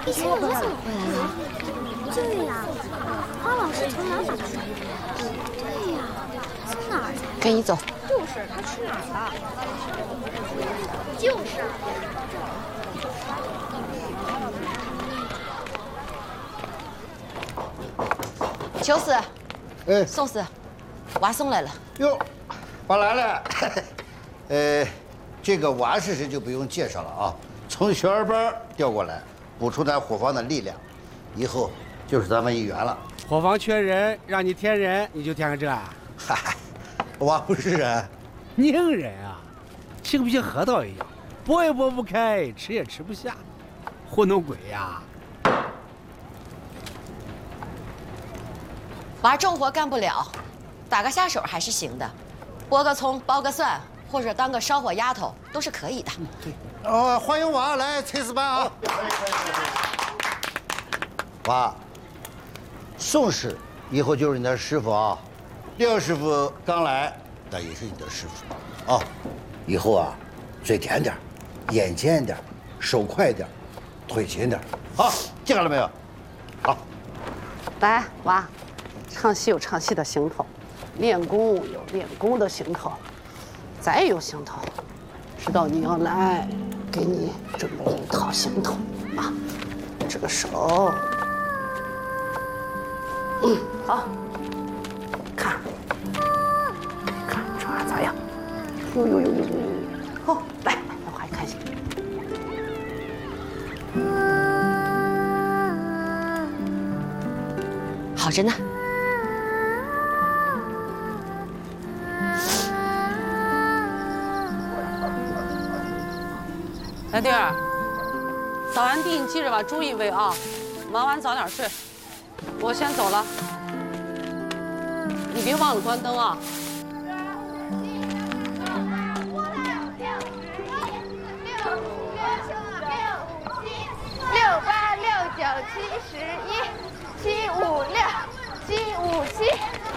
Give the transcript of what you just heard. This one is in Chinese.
以前我怎么回来了？对呀，花老师从哪儿把他来的？对呀，从哪儿来？ 跟你走。 就是他去哪儿了？就是。 秋思， 哎， 宋思，娃送来了。 哟，娃来了。这个娃是谁就不用介绍了啊，从小二班调过来，补充咱伙房的力量，以后就是咱们一员了。 伙房缺人，让你填人，你就填个这啊？ 嗨，娃不是人， 拧人啊，性不像核桃一样，拨也拨不开，吃也吃不下，糊弄鬼呀！ 娃重活干不了，打个下手还是行的，剥个葱，剥个蒜，或者当个烧火丫头都是可以的。 对，欢迎娃来炊事班啊！娃，宋氏以后就是你的师傅啊，廖师傅刚来，那也是你的师傅啊。以后啊，嘴甜点，眼尖点，手快点，腿勤点，好，记好了没有？好， 来，娃，唱戏有唱戏的行头，练功有练功的行头，再有行头，知道你要来，给你准备一套行头啊。这个手，好，看这咋样？呦，好，来，我还看戏。 好着呢。 小弟儿，扫完地你记着把猪一喂啊，忙完早点睡。我先走了，你别忘了关灯啊。 6、8、6、9、7、11、7、5、6、7、5、7。